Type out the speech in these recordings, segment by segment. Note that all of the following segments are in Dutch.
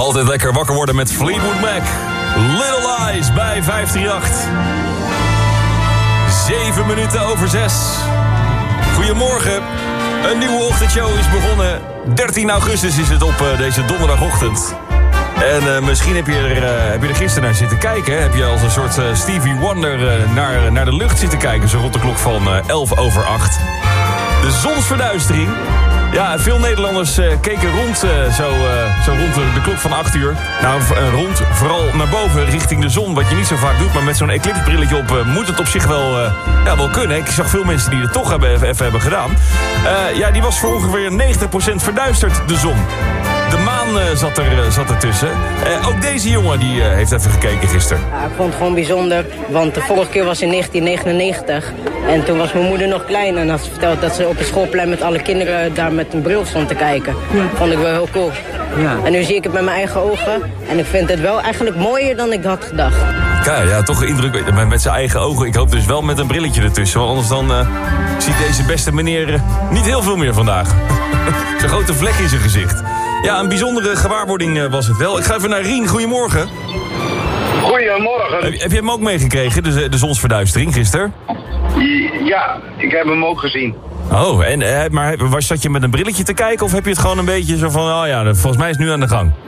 Altijd lekker wakker worden met Fleetwood Mac. Little Lies bij 538. 7 minuten over 6. Goedemorgen. Een nieuwe ochtendshow is begonnen. 13 augustus is het op deze donderdagochtend. En misschien heb je er gisteren naar zitten kijken. Heb je als een soort Stevie Wonder naar de lucht zitten kijken. Zo rond de klok van 11 over 8. De zonsverduistering. Ja, veel Nederlanders keken rond, zo rond de klok van 8 uur. Nou, rond, vooral naar boven, richting de zon. Wat je niet zo vaak doet, maar met zo'n eclipsebrilletje op moet het op zich wel kunnen. Ik zag veel mensen die het toch even hebben gedaan. Ja, die was voor ongeveer 90% verduisterd, de zon. De maan zat ertussen. Ook deze jongen die heeft even gekeken gisteren. Ja, ik vond het gewoon bijzonder, want de vorige keer was in 1999. En toen was mijn moeder nog klein en had ze verteld dat ze op het schoolplein met alle kinderen daar met een bril stond te kijken. Ja. Vond ik wel heel cool. Ja. En nu zie ik het met mijn eigen ogen en ik vind het wel eigenlijk mooier dan ik had gedacht. Ja, toch indruk met zijn eigen ogen. Ik hoop dus wel met een brilletje ertussen, want anders dan ziet deze beste meneer niet heel veel meer vandaag. Zo'n grote vlek in zijn gezicht. Ja, een bijzondere gewaarwording was het wel. Ik ga even naar Rien. Goedemorgen. Goedemorgen. Heb je hem ook meegekregen, de zonsverduistering gisteren? Ja, ik heb hem ook gezien. Oh, maar zat je met een brilletje te kijken of heb je het gewoon een beetje zo van... oh ja, volgens mij is het nu aan de gang?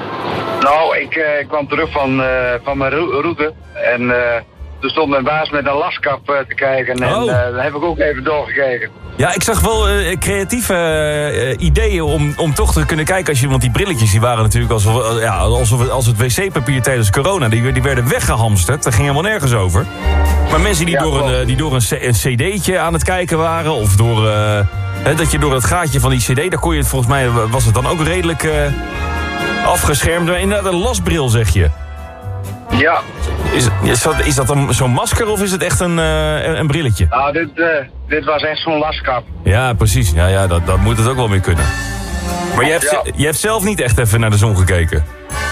Nou, ik kwam terug van mijn route en toen stond mijn baas met een laskap te kijken en daar heb ik ook even doorgekeken. Ja, ik zag wel creatieve ideeën om toch te kunnen kijken. Want die brilletjes die waren natuurlijk als het wc-papier tijdens corona. Die werden weggehamsterd. Dat ging helemaal nergens over. Maar mensen die door een cd'tje aan het kijken waren... of dat je door het gaatje van die cd... daar kon je het volgens mij, was het dan ook redelijk afgeschermd. Maar inderdaad een lasbril, zeg je. Ja. Is dat zo'n masker of is het echt een brilletje? Nou, dit was echt zo'n laskap. Ja, precies. Ja, dat moet het ook wel meer kunnen. Maar je hebt zelf niet echt even naar de zon gekeken?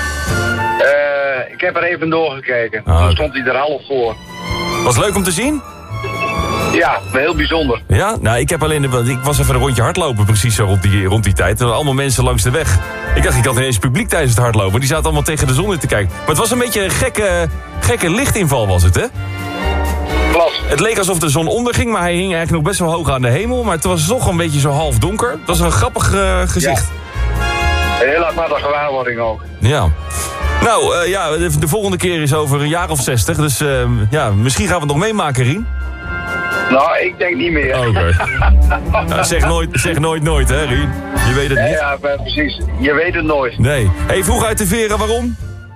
Ik heb er even doorgekeken. Toen stond hij er half voor. Was het leuk om te zien? Ja, heel bijzonder. Ja? Nou, ik was even een rondje hardlopen precies zo rond die tijd. Er waren allemaal mensen langs de weg. Ik dacht, ik had ineens publiek tijdens het hardlopen. Die zaten allemaal tegen de zon in te kijken. Maar het was een beetje een gekke lichtinval was het, hè? Klopt. Het leek alsof de zon onderging, maar hij hing eigenlijk nog best wel hoog aan de hemel. Maar het was toch een beetje zo half donker. Het was een grappig gezicht. Ja. Een heel aparte gewaarwording ook. Ja. Nou, de volgende keer is over een jaar of 60. Dus misschien gaan we het nog meemaken, Rien. Nou, ik denk niet meer. Oké. Nou, zeg nooit, hè, Rien? Je weet het niet. Ja, precies. Je weet het nooit. Nee. Hey, vroeg uit de veren, waarom?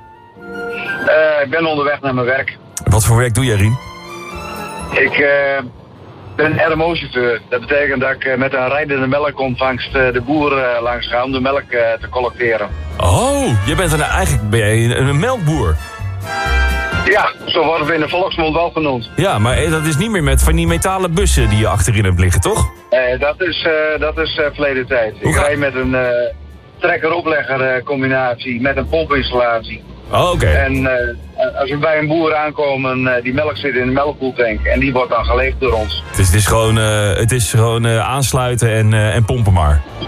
Ik ben onderweg naar mijn werk. Wat voor werk doe jij, Rien? Ik ben een RMO-chauffeur. Dat betekent dat ik met een rijdende melkontvangst de boer langs ga om de melk te collecteren. Oh, eigenlijk ben jij een melkboer. Ja, zo worden we in de volksmond wel genoemd. Ja, maar dat is niet meer met van die metalen bussen die je achterin hebt liggen, toch? Dat is verleden tijd. Ik rijd met een trekker-oplegger combinatie met een pompinstallatie. Oh, oké. En als we bij een boer aankomen, die melk zit in de melkkoeltank en die wordt dan geleegd door ons. Het is gewoon aansluiten en pompen maar.